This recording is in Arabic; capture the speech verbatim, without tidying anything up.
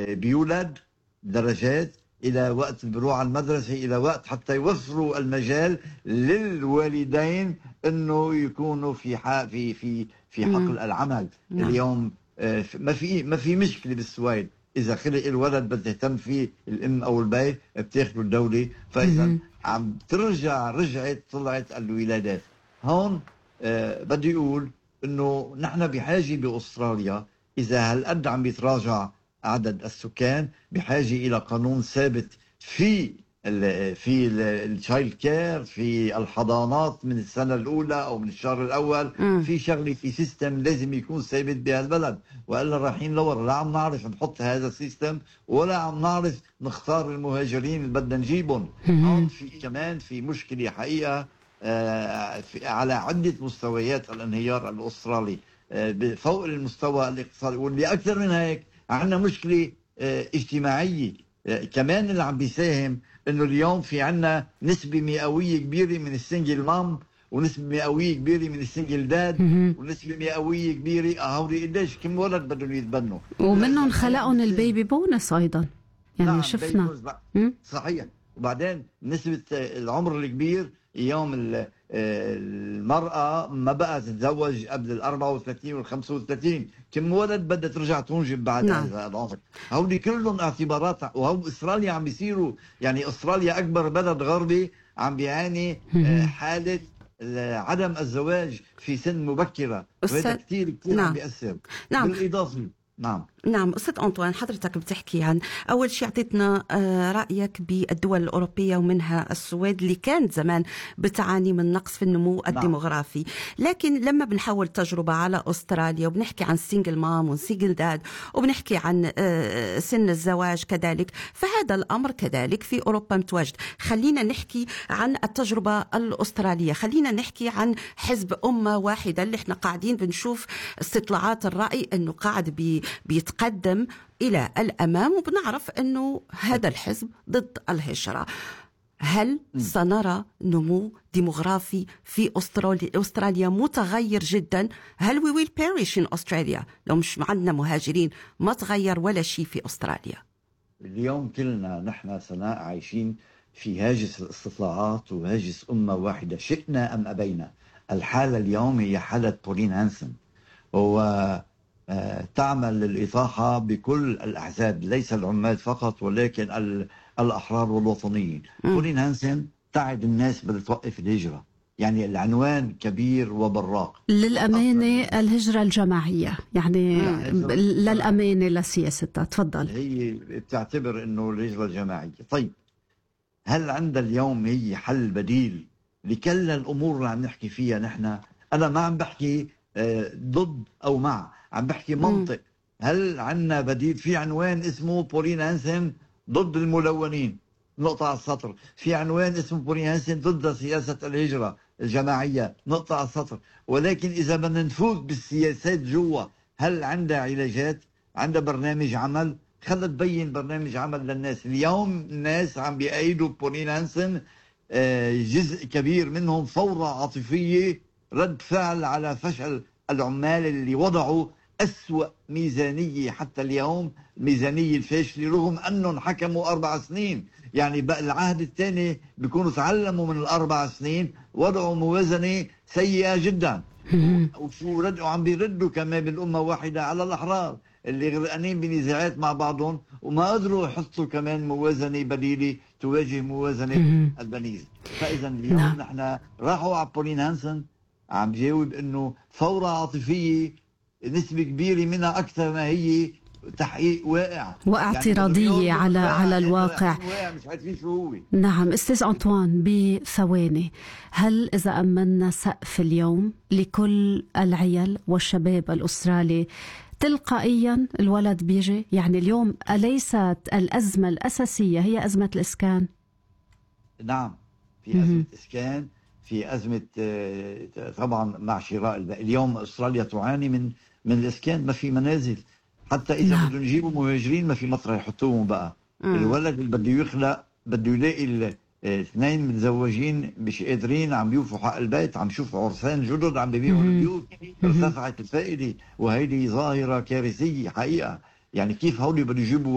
بيولد درجات إلى وقت بيروح على المدرسة، إلى وقت حتى يوفروا المجال للوالدين إنه يكونوا في حق في في في مم. حقل العمل. نعم. اليوم آه، ما في ما في مشكلة بالسويد، إذا خلق الولد بدها تهتم فيه الأم أو البي بتاخده الدولة. فإذا مهم. عم ترجع رجعت طلعت الولادات هون. آه بدي أقول إنه نحن بحاجة بأستراليا، إذا هالقد عم بيتراجع عدد السكان، بحاجة إلى قانون ثابت في ال في الشايلد كير، في الحضانات من السنة الأولى أو من الشهر الأول. مم. في شغلة في سيستم لازم يكون ثابت بهالبلد، وإلا رايحين لورا. لا عم نعرف نحط هذا السيستم، ولا عم نعرف نختار المهاجرين اللي بدنا نجيبهم. هون مهم. في كمان في مشكلة حقيقة آه، في على عدة مستويات الانهيار الأسترالي، آه، فوق المستوى الاقتصادي، واللي أكثر من هيك عندنا مشكلة آه، اجتماعية آه، كمان اللي عم بيساهم. انه اليوم في عنا نسبة مئوية كبيرة من السنجل مام، ونسبة مئوية كبيرة من السنجل داد، مهم. ونسبة مئوية كبيرة اه هودي قديش كم ولد بدهم يتبنوا. ومنهم فإذا هي خلقهم البيبي بونس أيضا، يعني نعم شفنا. بيبوز بقى. مم. صحيح. وبعدين نسبة العمر الكبير، يوم ال- المرأة ما بقى تتزوج قبل ال أربعة وثلاثين وال خمسة وثلاثين، كم ولد بدها ترجع تنجب بعد نعم. هذا العمر؟ هودي كلهم اعتبارات. وهو استراليا عم بيصيروا، يعني استراليا اكبر بلد غربي عم بيعاني آه، مهم. حالة عدم الزواج في سن مبكرة، وهذا أستاذ. كثير كثير عم نعم. بيأثر. نعم. بالإضافة نعم نعم أستاذ أنطوان، حضرتك بتحكي عن أول شيء أعطيتنا آه، رأيك بالدول الأوروبية ومنها السويد اللي كانت زمان بتعاني من نقص في النمو نعم الديمغرافي، لكن لما بنحول تجربة على أستراليا وبنحكي عن سينجل مام وسينجل داد وبنحكي عن آه، سن الزواج كذلك، فهذا الأمر كذلك في أوروبا متواجد. خلينا نحكي عن التجربة الأسترالية، خلينا نحكي عن حزب أمة واحدة اللي احنا قاعدين بنشوف استطلاعات الرأي أنه قاعد بي بيتقدم إلى الأمام، وبنعرف أنه هذا الحزب ضد الهجرة. هل م. سنرى نمو ديمغرافي في أستراليا, أستراليا متغير جدا؟ هل we will perish in Australia لو مش عندنا مهاجرين؟ ما تغير ولا شيء في أستراليا. اليوم كلنا نحن سناء عايشين في هاجس الاستطلاعات وهاجس أمة واحدة، شئنا أم أبينا. الحالة اليوم هي حالة بولين هانسن، هو آه، تعمل للإطاحة بكل الأحزاب، ليس العمال فقط ولكن ال- الأحرار والوطنيين. مم. بولين هانسن تعد الناس بدها توقف الهجرة، يعني العنوان كبير وبراق. للأمانة الهجرة الجماعية، يعني يعني ب- هجرة للأمانة لسياستها. تفضل. هي بتعتبر انه الهجرة الجماعية. طيب هل عندها اليوم هي حل بديل لكل الامور اللي عم نحكي فيها نحن؟ انا ما عم بحكي آه، ضد او مع، عم بحكي مم. منطق. هل عندنا بديل؟ في عنوان اسمه بولين هانسن ضد الملونين، نقطة على السطر. في عنوان اسمه بولين هانسن ضد سياسة الهجرة الجماعية، نقطة على السطر. ولكن إذا بدنا نفوت بالسياسات جوا، هل عندها علاجات؟ عندها برنامج عمل؟ خلت تبين برنامج عمل للناس. اليوم الناس عم بيأيدوا بولين هانسن، آه، جزء كبير منهم فورة عاطفية، رد فعل على فشل العمال اللي وضعوا أسوأ ميزانية حتى اليوم، الميزانية الفاشلة، رغم أنهم حكموا أربع سنين. يعني بقى العهد الثاني بيكونوا تعلموا من الأربع سنين، وضعوا موازنة سيئة جدا. مم. وشو ردوا عم بيردوا كمان بالأمة واحدة على الأحرار اللي غرقانين بنزاعات مع بعضهم، وما قدروا يحطوا كمان موازنة بديلة تواجه موازنة مم. البنيز. فإذا اليوم نعم. نحن راحوا على بولين هانسن، عم جاوب انه ثورة عاطفية نسبة كبيرة منها أكثر ما هي تحقيق واقع، يعني بدهم واعتراضية يرضوا على بالواقع، على هذا الواقع. رايحين واقع مش عارفين شو هو. نعم أستاذ أنطوان، بثواني، هل إذا أمنا سقف اليوم لكل العيال والشباب الأسترالي تلقائيا الولد بيجي؟ يعني اليوم أليست الأزمة الأساسية هي أزمة الإسكان؟ نعم في مهم. أزمة إسكان، في أزمة آه، طبعا مع شراء الب- اليوم أستراليا تعاني من من الإسكان، ما في منازل. حتى إذا نعم. بدهم يجيبوا مهاجرين ما في مطرح يحطوهم بقى. مم. الولد اللي بده يخلق بده يلاقي ال- آه، اثنين متزوجين مش قادرين عم بيوفوا حق البيت، عم شوفوا عرسان جدد عم بيبيعوا مهم. البيوت. مهم. ارتفعت الفائدة، وهيدي ظاهرة كارثية حقيقة. يعني كيف هولي بده يجيبوا